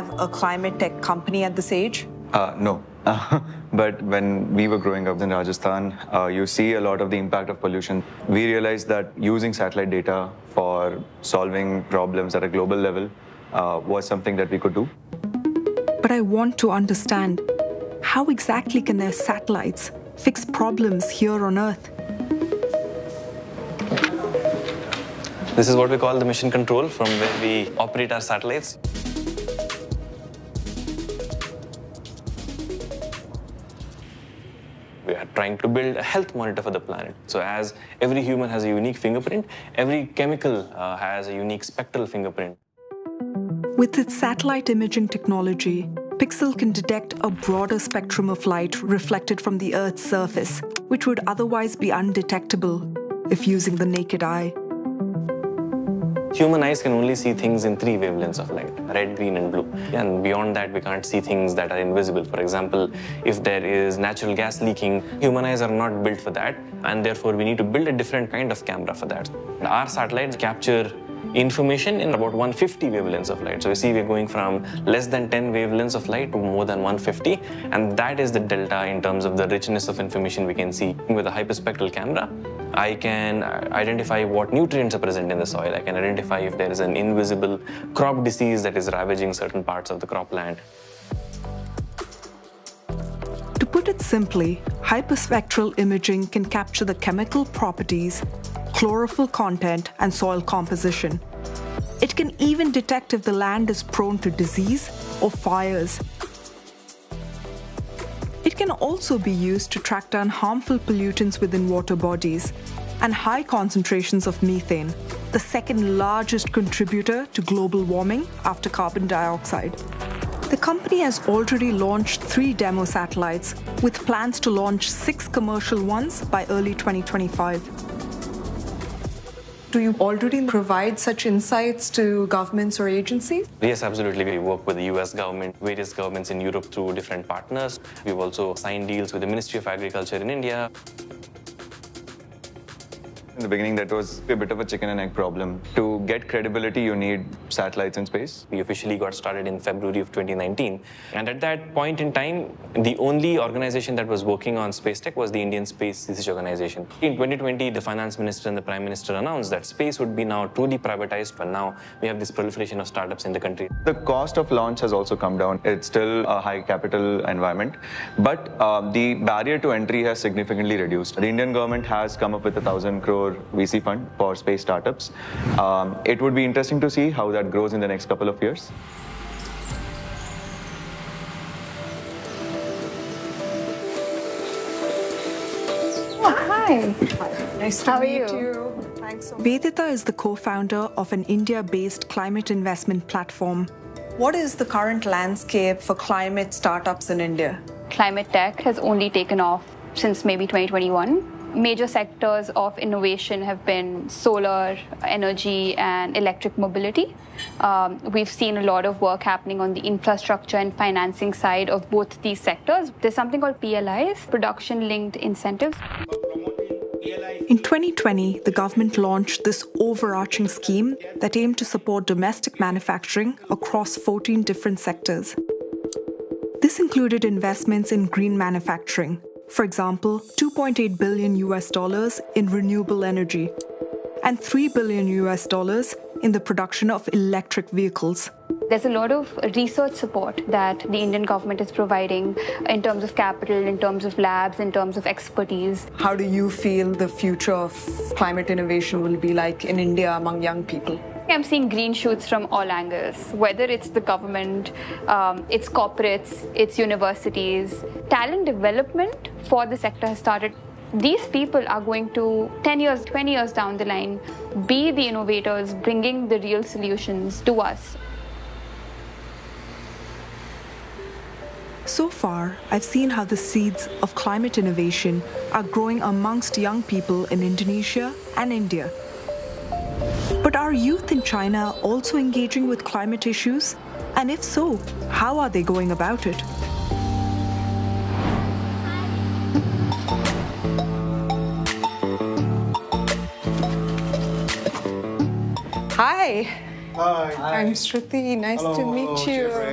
have a climate tech company at this age? No. But when we were growing up in Rajasthan, you see a lot of the impact of pollution. We realized that using satellite data for solving problems at a global level was something that we could do. But I want to understand, how exactly can their satellites fix problems here on Earth? This is what we call the mission control, from where we operate our satellites. We are trying to build a health monitor for the planet. So as every human has a unique fingerprint, every chemical has a unique spectral fingerprint. With its satellite imaging technology, Pixel can detect a broader spectrum of light reflected from the Earth's surface, which would otherwise be undetectable if using the naked eye. Human eyes can only see things in 3 wavelengths of light: red, green, and blue. And beyond that, we can't see things that are invisible. For example, if there is natural gas leaking, human eyes are not built for that, and therefore we need to build a different kind of camera for that. And our satellites capture information in about 150 wavelengths of light. So you see we're going from less than 10 wavelengths of light to more than 150, and that is the delta in terms of the richness of information we can see. With a hyperspectral camera, I can identify what nutrients are present in the soil. I can identify if there is an invisible crop disease that is ravaging certain parts of the cropland. To put it simply, hyperspectral imaging can capture the chemical properties, chlorophyll content, and soil composition. It can even detect if the land is prone to disease or fires. It can also be used to track down harmful pollutants within water bodies and high concentrations of methane, the second largest contributor to global warming after carbon dioxide. The company has already launched 3 demo satellites, with plans to launch 6 commercial ones by early 2025. Do you already provide such insights to governments or agencies? Yes, absolutely. We work with the US government, various governments in Europe through different partners. We've also signed deals with the Ministry of Agriculture in India. In the beginning, that was a bit of a chicken and egg problem. To get credibility, you need satellites in space. We officially got started in February of 2019. And at that point in time, the only organization that was working on space tech was the Indian Space Research Organization. In 2020, the finance minister and the prime minister announced that space would be now truly privatized, but now we have this proliferation of startups in the country. The cost of launch has also come down. It's still a high capital environment, but the barrier to entry has significantly reduced. The Indian government has come up with 1,000 crore VC fund for space startups. It would be interesting to see how that grows in the next couple of years. Oh, hi. Nice to meet you. Thanks so much. Vedita is the co-founder of an India-based climate investment platform. What is the current landscape for climate startups in India? Climate tech has only taken off since maybe 2021. Major sectors of innovation have been solar, energy, and electric mobility. We've seen a lot of work happening on the infrastructure and financing side of both these sectors. There's something called PLIs, production-linked incentives. In 2020, the government launched this overarching scheme that aimed to support domestic manufacturing across 14 different sectors. This included investments in green manufacturing. For example, $2.8 billion in renewable energy and $3 billion in the production of electric vehicles. There's a lot of research support that the Indian government is providing in terms of capital, in terms of labs, in terms of expertise. How do you feel the future of climate innovation will be like in India among young people? I'm seeing green shoots from all angles, whether it's the government, it's corporates, it's universities. Talent development for the sector has started. These people are going to, 10 years, 20 years down the line, be the innovators bringing the real solutions to us. So far, I've seen how the seeds of climate innovation are growing amongst young people in Indonesia and India. But are youth in China also engaging with climate issues? And if so, how are they going about it? Hi. Hi. I'm Shruti. Nice to meet you.